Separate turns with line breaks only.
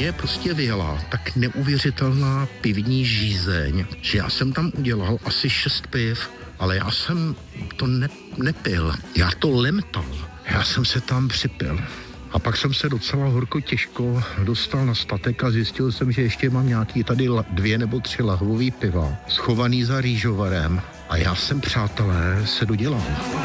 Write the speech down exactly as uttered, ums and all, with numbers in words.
mě prostě vyjela tak neuvěřitelná pivní žízeň, že já jsem tam udělal asi šest piv, ale já jsem to ne, nepil. Já to lemtal. Já jsem se tam připil. A pak jsem se docela horko těžko dostal na statek a zjistil jsem, že ještě mám nějaký tady dvě nebo tři lahvový piva, schovaný za rýžovarem. A já jsem, přátelé, se dodělal.